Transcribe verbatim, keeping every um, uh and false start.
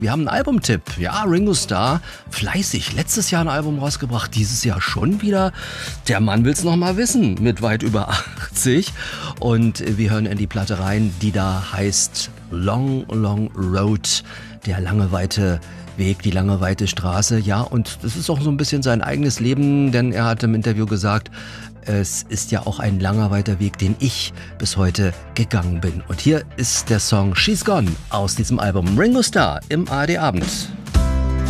Wir haben einen Albumtipp. Ja, Ringo Starr, fleißig. Letztes Jahr ein Album rausgebracht, dieses Jahr schon wieder. Der Mann will's noch mal wissen, mit weit über achtzig. Und wir hören in die Platte rein, die da heißt Long, Long Road. Der lange, weite Weg, die lange, weite Straße. Ja, und das ist auch so ein bisschen sein eigenes Leben, denn er hat im Interview gesagt, es ist ja auch ein langer, weiter Weg, den ich bis heute gegangen bin. Und hier ist der Song She's Gone aus diesem Album Ringo Starr im A R D Abend.